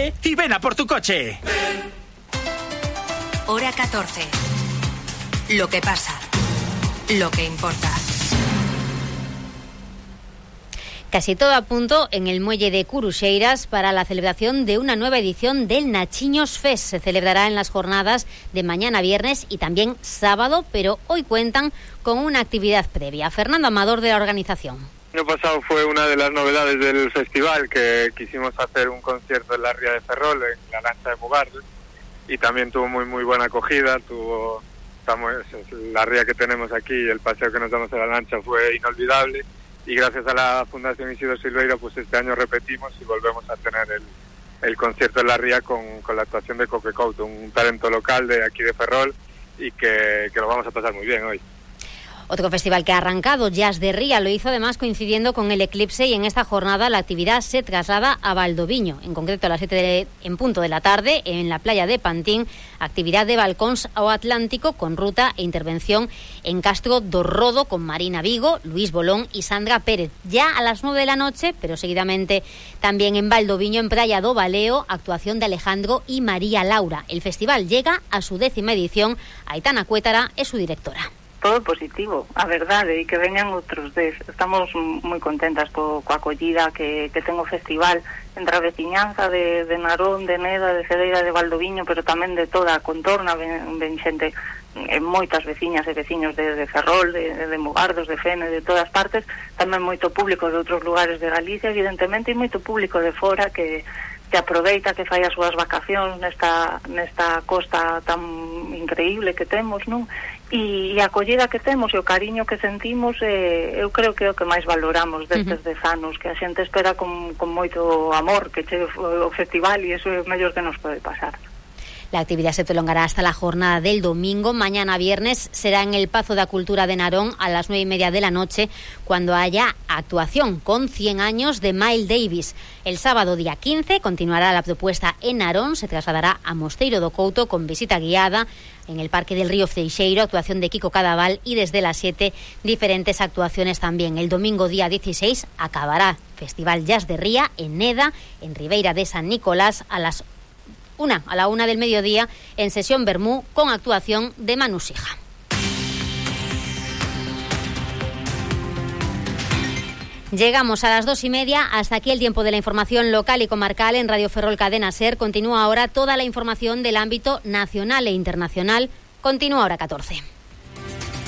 Coge y ven a por tu coche. Hora 14. Lo que pasa. Lo que importa. Casi todo a punto en el muelle de Curuxeiras para la celebración de una nueva edición del Nachiños Fest. Se celebrará en las jornadas de mañana viernes y también sábado, pero hoy cuentan con una actividad previa. Fernando Amador, de la organización. El año pasado fue una de las novedades del festival, que quisimos hacer un concierto en la ría de Ferrol, en la lancha de Mugardos, y también tuvo muy buena acogida. La ría que tenemos aquí, el paseo que nos damos en la lancha fue inolvidable. Y gracias a la Fundación Isidro Silveira, pues este año repetimos y volvemos a tener el concierto en la ría con la actuación de Coque Couto, un talento local de aquí de Ferrol, y que lo vamos a pasar muy bien hoy. Otro festival que ha arrancado, Jazz de Ría, lo hizo además coincidiendo con el eclipse, y en esta jornada la actividad se traslada a Valdoviño, en concreto a las 7 en punto de la tarde, en la playa de Pantín, actividad de balcóns ao Atlántico con ruta e intervención en Castro do Rodo con Marina Vigo, Luis Bolón y Sandra Pérez. Ya a las 9 de la noche, pero seguidamente también en Valdoviño, en Praia do Baleo, actuación de Alejandro y María Laura. El festival llega a su 10ª edición. Aitana Cuétara es su directora. Todo positivo, a verdade, e que veñan outros 10. Estamos moi contentas coa acollida que ten o festival entre a veciñanza de Narón, de Neda, de Cedeira, de Valdoviño, pero tamén de toda a contorna. Ven xente, moitas veciñas e veciños de Ferrol, de Mugardos, de Fene, de todas partes, tamén moito público de outros lugares de Galicia, evidentemente, e moito público de fora que aproveita, que fai as súas vacacións nesta costa tan increíble que temos, non? E a acollida que temos e o cariño que sentimos, eu creo que é o que máis valoramos destes 10 anos, que a xente espera con moito amor que chegue o festival, e iso é o mellor que nos pode pasar. La actividad se prolongará hasta la jornada del domingo. Mañana viernes será en el Pazo da Cultura de Narón a las 9:30 de la noche, cuando haya actuación con 100 años de Miles Davis. El sábado día 15 continuará la propuesta en Narón, se trasladará a Mosteiro do Couto con visita guiada en el Parque del Río Freixeiro, actuación de Kiko Cadaval, y desde las 7 diferentes actuaciones también. El domingo día 16 acabará Festival Jazz de Ría en Neda, en Ribeira de San Nicolás, a la 1 del mediodía, en sesión Bermú, con actuación de Manu Sija. Llegamos a las 2:30, hasta aquí el tiempo de la información local y comarcal en Radio Ferrol Cadena SER. Continúa ahora toda la información del ámbito nacional e internacional. Continúa Hora 14.